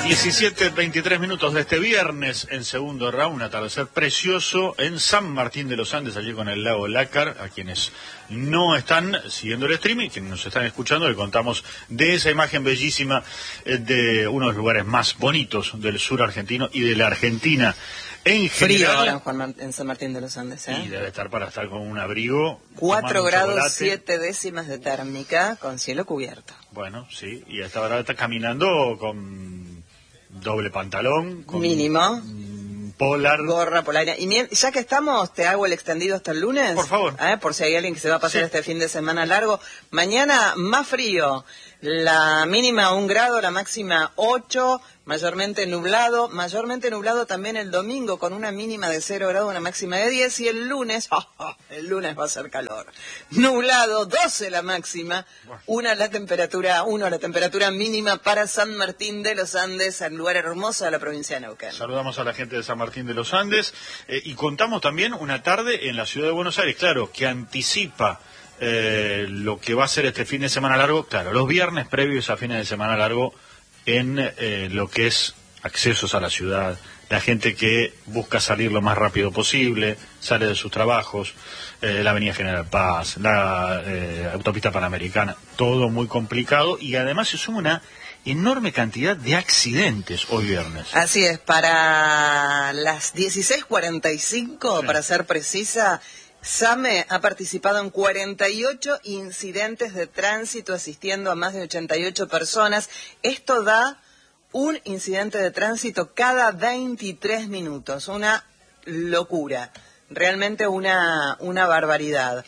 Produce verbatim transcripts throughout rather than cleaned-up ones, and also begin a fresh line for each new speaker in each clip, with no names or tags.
diecisiete, veintitrés minutos de este viernes en segundo round, un atardecer precioso en San Martín de los Andes, allí con el lago Lácar. A quienes no están siguiendo el streaming, quienes nos están escuchando, le contamos de esa imagen bellísima de uno de los lugares más bonitos del sur argentino y de la Argentina en
Frío
general.
ahora en, Juan Mar- en San Martín de los Andes, ¿eh?
Y debe estar para estar con un abrigo.
Cuatro grados,
chocolate.
siete décimas de térmica, con cielo cubierto.
Bueno, sí, y a esta hora está caminando con doble pantalón, con
mínimo,
polar,
gorra polaria. Y mien- ya que estamos, te hago el extendido hasta el lunes.
Por favor.
¿Eh? Por si hay alguien que se va a pasar
Sí.
este fin de semana largo. Mañana más frío. La mínima un grado, la máxima ocho, mayormente nublado, mayormente nublado también el domingo con una mínima de cero grado, una máxima de diez, y el lunes, oh, oh, el lunes va a ser calor. Nublado, doce la máxima, una la temperatura, uno la temperatura mínima para San Martín de los Andes, el lugar hermoso de la provincia de Neuquén.
Saludamos a la gente de San Martín de los Andes eh, y contamos también una tarde en la ciudad de Buenos Aires, claro, que anticipa eh, lo que va a ser este fin de semana largo, claro, los viernes previos a fines de semana largo en eh, lo que es accesos a la ciudad, la gente que busca salir lo más rápido posible, sale de sus trabajos, eh, la Avenida General Paz, la eh, autopista Panamericana, todo muy complicado y además se suma una enorme cantidad de accidentes hoy viernes.
Así es, para las dieciséis cuarenta y cinco,
Sí.
para ser precisa, SAME ha participado en cuarenta y ocho incidentes de tránsito, asistiendo a más de ochenta y ocho personas. Esto da un incidente de tránsito cada veintitrés minutos, una locura, realmente una, una barbaridad.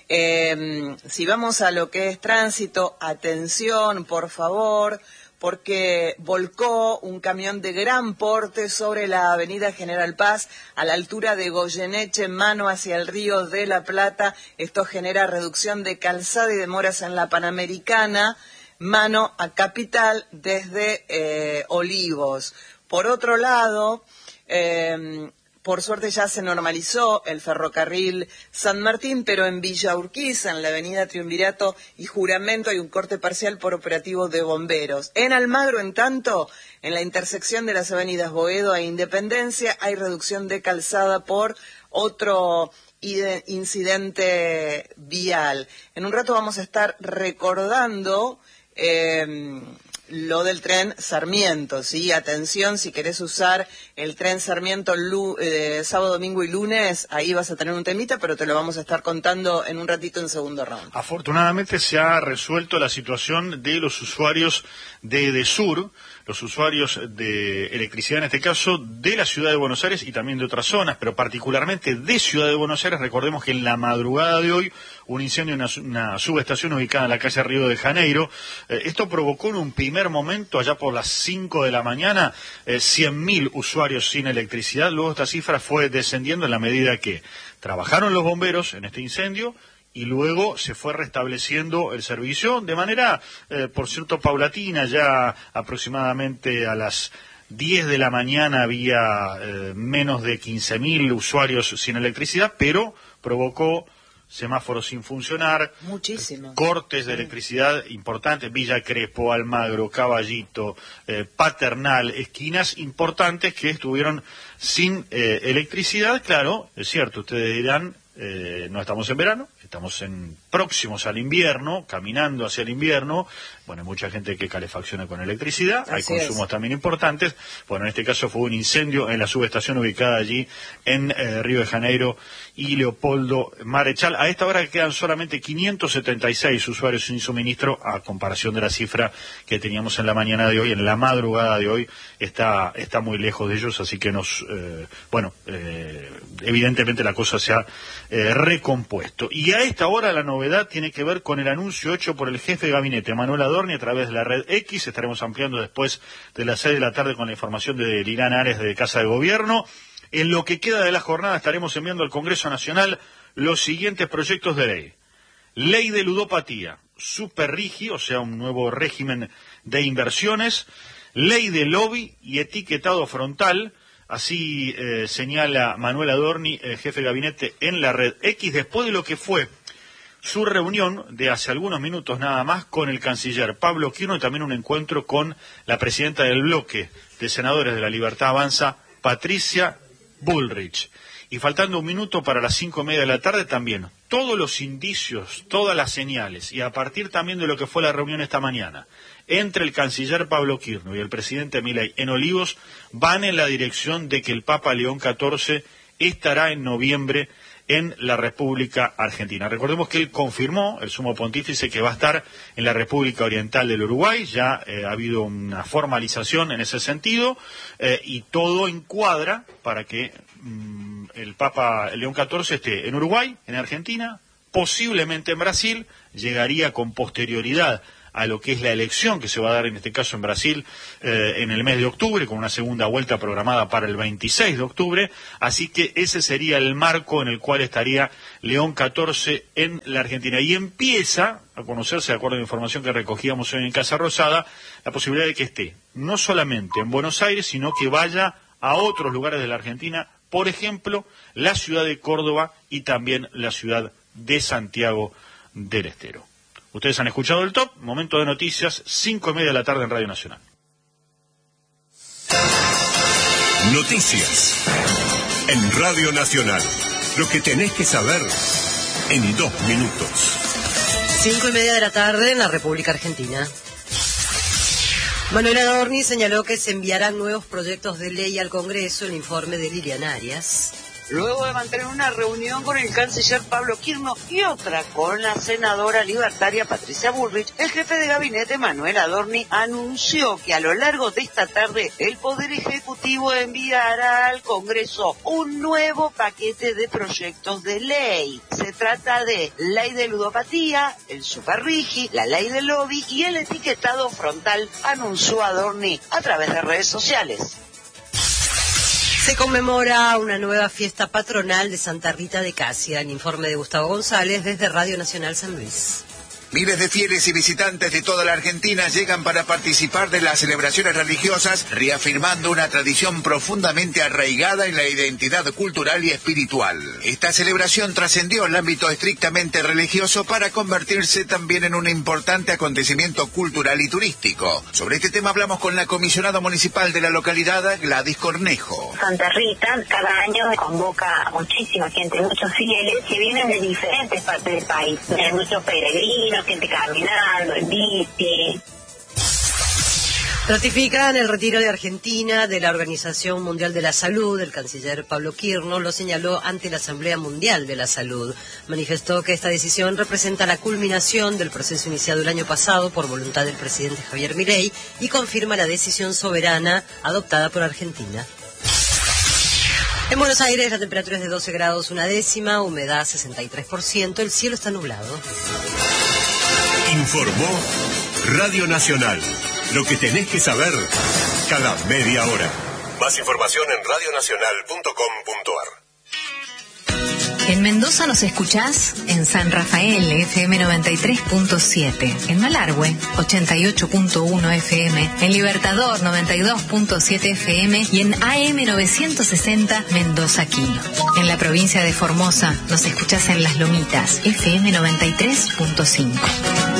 Eh, si vamos a lo que es tránsito, atención, por favor, porque volcó un camión de gran porte sobre la avenida General Paz a la altura de Goyeneche, mano hacia el río de la Plata. Esto genera reducción de calzada y demoras en la Panamericana, mano a Capital desde eh, Olivos. Por otro lado, eh, por suerte ya se normalizó el ferrocarril San Martín, pero en Villa Urquiza, en la avenida Triunvirato y Juramento, hay un corte parcial por operativo de bomberos. En Almagro, en tanto, en la intersección de las avenidas Boedo e Independencia, hay reducción de calzada por otro ide- incidente vial. En un rato vamos a estar recordando eh, lo del tren Sarmiento, ¿sí? Atención, si querés usar el tren Sarmiento lu- eh, sábado, domingo y lunes, ahí vas a tener un temita, pero te lo vamos a estar contando en un ratito en segundo round.
Afortunadamente se ha resuelto la situación de los usuarios de Edesur, los usuarios de electricidad en este caso de la ciudad de Buenos Aires y también de otras zonas, pero particularmente de Ciudad de Buenos Aires. Recordemos que en la madrugada de hoy un incendio en una, su- una subestación ubicada en la calle Río de Janeiro. Eh, esto provocó en un primer momento, allá por las cinco de la mañana, eh, cien mil usuarios sin electricidad. Luego esta cifra fue descendiendo en la medida que trabajaron los bomberos en este incendio y luego se fue restableciendo el servicio de manera, eh, por cierto, paulatina. Ya aproximadamente a las diez de la mañana había eh, menos de quince mil usuarios sin electricidad, pero provocó semáforos sin funcionar,
Muchísimo.
cortes de electricidad importantes, Villa Crespo, Almagro, Caballito, eh, Paternal, esquinas importantes que estuvieron sin eh, electricidad. Claro, es cierto, ustedes dirán, eh, no estamos en verano, estamos en próximos al invierno, caminando hacia el invierno. Bueno, hay mucha gente que calefacciona con electricidad, hay
Así
consumos
es.
también importantes. Bueno, en este caso fue un incendio en la subestación ubicada allí en eh, Río de Janeiro y Leopoldo Marechal. A esta hora quedan solamente quinientos setenta y seis usuarios sin suministro, a comparación de la cifra que teníamos en la mañana de hoy. En la madrugada de hoy está, está muy lejos de ellos, así que nos, eh, bueno, eh, evidentemente la cosa se ha eh, recompuesto. Y a esta hora la novedad tiene que ver con el anuncio hecho por el jefe de gabinete, Manuel Adorni, a través de la red X. Estaremos ampliando después de las seis de la tarde con la información de Lirán Ares de Casa de Gobierno. En lo que queda de la jornada estaremos enviando al Congreso Nacional los siguientes proyectos de ley. Ley de ludopatía, superrigi, o sea, un nuevo régimen de inversiones. Ley de lobby y etiquetado frontal. Así eh, señala Manuel Adorni, eh, jefe de gabinete en la red X, después de lo que fue su reunión de hace algunos minutos nada más con el canciller Pablo Quirno y también un encuentro con la presidenta del bloque de senadores de la Libertad Avanza, Patricia Bullrich. Y faltando un minuto para las cinco y media de la tarde también, todos los indicios, todas las señales, y a partir también de lo que fue la reunión esta mañana, entre el canciller Pablo Quirno y el presidente Milei en Olivos, van en la dirección de que el Papa León catorce estará en noviembre en la República Argentina. Recordemos que él confirmó, el sumo pontífice, que va a estar en la República Oriental del Uruguay. Ya eh, ha habido una formalización en ese sentido, eh, y todo encuadra para que mm, el Papa León catorce esté en Uruguay, en Argentina, posiblemente en Brasil, llegaría con posterioridad a lo que es la elección que se va a dar en este caso en Brasil eh, en el mes de octubre, con una segunda vuelta programada para el veintiséis de octubre, así que ese sería el marco en el cual estaría León catorce en la Argentina. Y empieza a conocerse, de acuerdo a la información que recogíamos hoy en Casa Rosada, la posibilidad de que esté no solamente en Buenos Aires, sino que vaya a otros lugares de la Argentina, por ejemplo, la ciudad de Córdoba y también la ciudad de Santiago del Estero. Ustedes han escuchado el Top, momento de noticias, cinco y media de la tarde en Radio Nacional.
Noticias en Radio Nacional. Lo que tenés que saber en dos minutos.
Cinco y media de la tarde en la República Argentina. Manuel Adorni señaló que se enviarán nuevos proyectos de ley al Congreso, el informe de Liliana Arias.
Luego de mantener una reunión con el canciller Pablo Quirno y otra con la senadora libertaria Patricia Bullrich, el jefe de gabinete Manuel Adorni anunció que a lo largo de esta tarde el Poder Ejecutivo enviará al Congreso un nuevo paquete de proyectos de ley. Se trata de ley de ludopatía, el superrigi, la ley del lobby y el etiquetado frontal, anunció Adorni a través de redes sociales.
Se conmemora una nueva fiesta patronal de Santa Rita de Casia. El informe de Gustavo González desde Radio Nacional San Luis.
Miles de fieles y visitantes de toda la Argentina llegan para participar de las celebraciones religiosas, reafirmando una tradición profundamente arraigada en la identidad cultural y espiritual. Esta celebración trascendió el ámbito estrictamente religioso para convertirse también en un importante acontecimiento cultural y turístico. Sobre este tema hablamos con la comisionada municipal de la localidad, Gladys Cornejo.
Santa Rita cada año convoca a muchísima gente, muchos fieles que vienen de diferentes partes del país. Hay muchos peregrinos, gente caminando, en bici.
Ratifican el retiro de Argentina de la Organización Mundial de la Salud. El canciller Pablo Quirno lo señaló ante la Asamblea Mundial de la Salud. Manifestó que esta decisión representa la culminación del proceso iniciado el año pasado por voluntad del presidente Javier Milei y confirma la decisión soberana adoptada por Argentina. En Buenos Aires la temperatura es de doce grados una décima, humedad sesenta y tres por ciento, el cielo está nublado.
Informó Radio Nacional. Lo que tenés que saber cada media hora. Más información en radio nacional punto com punto ar.
En Mendoza nos escuchás en San Rafael, F M noventa y tres punto siete. En Malargüe, ochenta y ocho punto uno F M. En Libertador, noventa y dos punto siete F M. Y en A M novecientos sesenta, Mendoza Kilo. En la provincia de Formosa nos escuchás en Las Lomitas, F M noventa y tres punto cinco.